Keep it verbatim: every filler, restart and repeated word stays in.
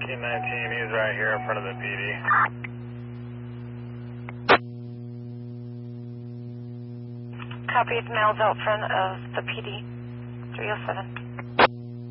Key nineteen, he's right here in front of the P D. Copy, Mel's out front of the P D, three oh seven.